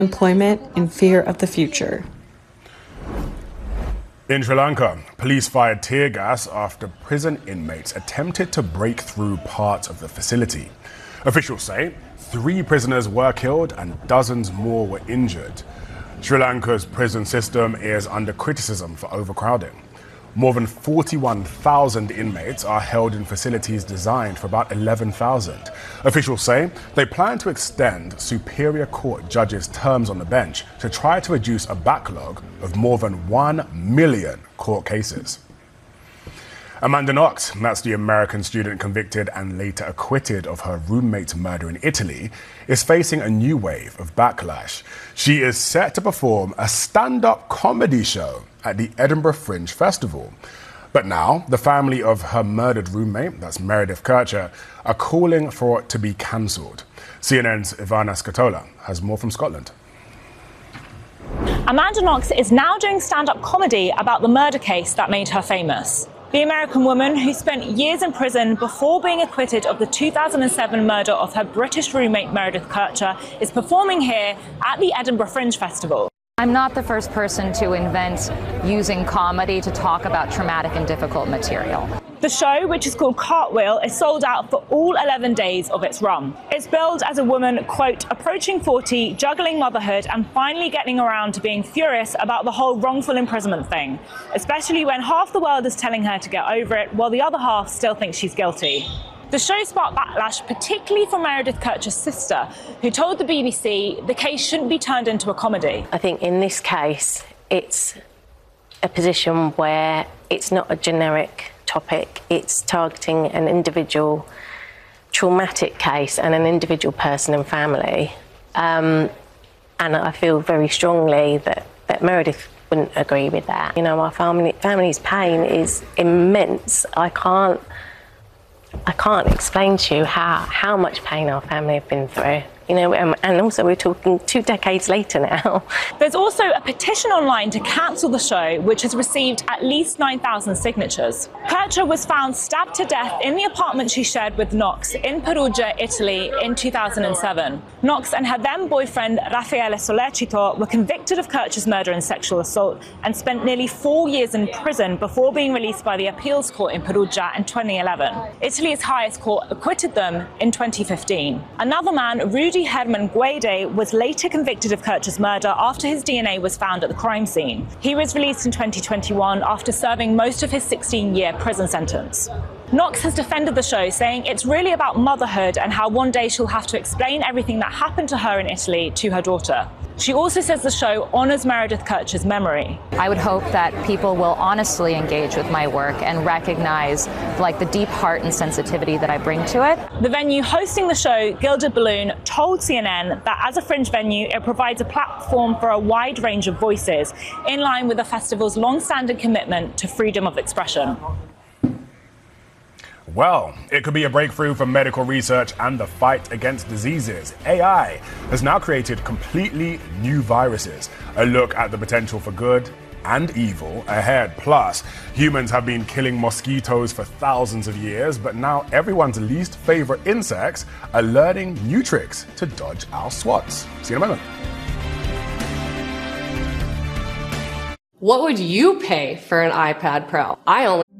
employment in fear of the future. In Sri Lanka, police fired tear gas after prison inmates attempted to break through parts of the facility. Officials say 3 prisoners were killed and dozens more were injured. Sri Lanka's prison system is under criticism for overcrowding. More than 41,000 inmates are held in facilities designed for about 11,000. Officials say they plan to extend Superior Court judges' terms on the bench to try to reduce a backlog of more than 1 million court cases. Amanda Knox, that's the American student convicted and later acquitted of her roommate's murder in Italy, is facing a new wave of backlash. She is set to perform a stand-up comedy show at the Edinburgh Fringe Festival. But now, the family of her murdered roommate, that's Meredith Kercher, are calling for it to be cancelled. CNN's Ivana Scatola has more from Scotland. Amanda Knox is now doing stand-up comedy about the murder case that made her famous. The American woman, who spent years in prison before being acquitted of the 2007 murder of her British roommate Meredith Kercher, is performing here at the Edinburgh Fringe Festival. I'm not the first person to invent using comedy to talk about traumatic and difficult material. The show, which is called Cartwheel, is sold out for all 11 days of its run. It's billed as a woman, quote, approaching 40, juggling motherhood, and finally getting around to being furious about the whole wrongful imprisonment thing, especially when half the world is telling her to get over it, while the other half still thinks she's guilty. The show sparked backlash, particularly from Meredith Kercher's sister, who told the BBC the case shouldn't be turned into a comedy. I think in this case, it's a position where it's not a generic topic. It's targeting an individual traumatic case and an individual person and family. And I feel very strongly that Meredith wouldn't agree with that. You know, our family's pain is immense. I can't explain to you how much pain our family have been through. You know, and also we're talking 2 decades later now. There's also a petition online to cancel the show, which has received at least 9,000 signatures. Kercher was found stabbed to death in the apartment she shared with Knox in Perugia, Italy in 2007. Knox and her then boyfriend Raffaele Sollecito were convicted of Kercher's murder and sexual assault and spent nearly 4 years in prison before being released by the appeals court in Perugia in 2011. Italy's highest court acquitted them in 2015. Another man, Rudy Herman Guede, was later convicted of Kercher's murder after his DNA was found at the crime scene. He was released in 2021 after serving most of his 16-year prison sentence. Knox has defended the show, saying it's really about motherhood and how one day she'll have to explain everything that happened to her in Italy to her daughter. She also says the show honours Meredith Kercher's memory. I would hope that people will honestly engage with my work and recognize the deep heart and sensitivity that I bring to it. The venue hosting the show, Gilded Balloon, told CNN that as a fringe venue, it provides a platform for a wide range of voices, in line with the festival's long-standing commitment to freedom of expression. Well, it could be a breakthrough for medical research and the fight against diseases. AI has now created completely new viruses. A look at the potential for good and evil ahead. Plus, humans have been killing mosquitoes for thousands of years, but now everyone's least favorite insects are learning new tricks to dodge our swats. See you in a moment. What would you pay for an iPad Pro? I only